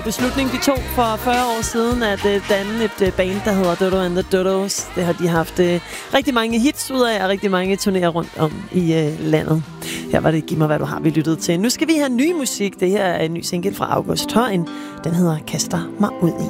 Beslutning, de tog for 40 år siden at danne et band, der hedder Dodo and the Dodos. Det har de haft rigtig mange hits ud af, og rigtig mange turnéer rundt om i landet. Her var det Giv mig, hvad du har, vi lyttede til. Nu skal vi have ny musik. Det her er en ny single fra August Højen. Den hedder Kaster mig ud i.